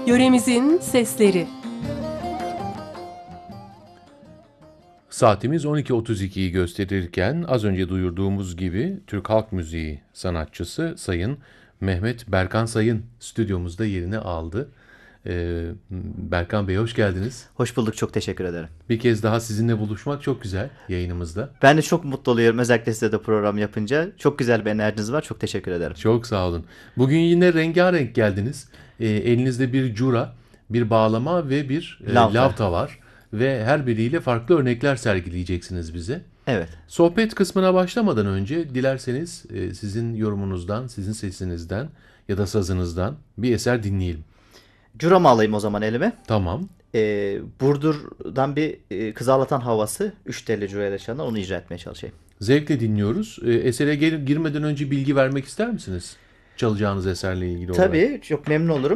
Yöremizin sesleri. Saatimiz 12.32'yi gösterirken az önce duyurduğumuz gibi Türk Halk Müziği sanatçısı Sayın Mehmet Berkan Sayın stüdyomuzda yerini aldı. Berkan Bey hoş geldiniz. Hoş bulduk, çok teşekkür ederim. Bir kez daha sizinle buluşmak çok güzel yayınımızda. Ben de çok mutlu oluyorum özellikle size de program yapınca. Çok güzel bir enerjiniz var, çok teşekkür ederim. Çok sağ olun. Bugün yine rengarenk geldiniz. Elinizde bir cura, bir bağlama ve bir Lavta. lavta var. Ve her biriyle farklı örnekler sergileyeceksiniz bize. Evet. Sohbet kısmına başlamadan önce dilerseniz sizin yorumunuzdan, sizin sesinizden ya da sazınızdan bir eser dinleyelim. Curamı alayım o zaman elime. Tamam. Burdur'dan bir kız ağlatan havası. 3 telli curayla çalınan, onu icra etmeye çalışayım. Zevkle dinliyoruz. Esere girmeden önce bilgi vermek ister misiniz? Çalacağınız eserle ilgili olarak. Tabii, çok memnun olurum.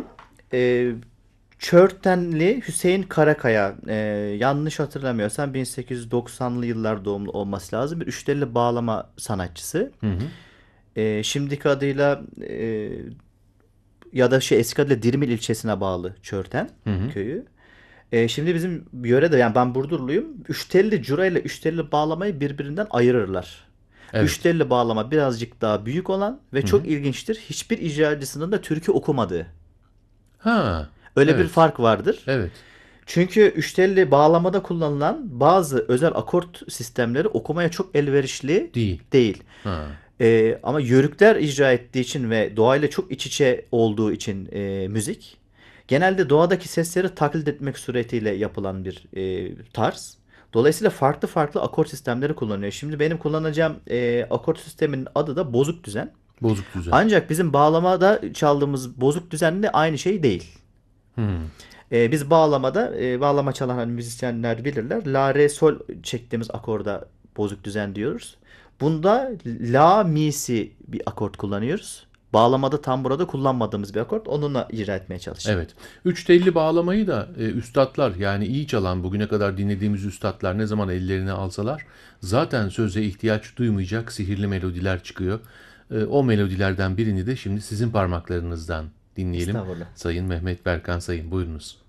Çörtenli Hüseyin Karakaya, yanlış hatırlamıyorsam 1890'lı yıllar doğumlu olması lazım. Bir 3 telli bağlama sanatçısı. Hı hı. Şimdiki adıyla ya da eski adıyla Dirmil ilçesine bağlı Çörten köyü. Şimdi bizim yörede, yani ben Burdurluyum. Üç telli cura ile üç telli bağlamayı birbirinden ayırırlar. Evet. Üç telli bağlama birazcık daha büyük olan ve çok ilginçtir. Hiçbir icracısının da türkü okumadığı. Ha. Öyle bir Evet. fark vardır. Evet. Çünkü üç telli bağlamada kullanılan bazı özel akort sistemleri okumaya çok elverişli Değil. değil. Ha. Ama yörükler icra ettiği için ve doğayla çok iç içe olduğu için müzik genelde doğadaki sesleri taklit etmek suretiyle yapılan bir tarz. Dolayısıyla farklı farklı akort sistemleri kullanıyor. Şimdi benim kullanacağım akort sisteminin adı da bozuk düzen. Bozuk düzen. Ancak bizim bağlamada çaldığımız bozuk düzenle aynı şey değil. Hmm. Biz bağlamada, bağlama çalan hani müzisyenler bilirler. La, re, sol çektiğimiz akorda bozuk düzen diyoruz. Bunda la, mi'si bir akort kullanıyoruz. Bağlamada tam burada kullanmadığımız bir akort. Onunla icra etmeye çalışacağım. Evet. Üç telli bağlamayı da üstatlar, yani iyi çalan, bugüne kadar dinlediğimiz üstatlar ne zaman ellerine alsalar zaten söze ihtiyaç duymayacak sihirli melodiler çıkıyor. O melodilerden birini de şimdi sizin parmaklarınızdan dinleyelim. Estağfurullah. Sayın Mehmet Berkan Sayın, buyurunuz.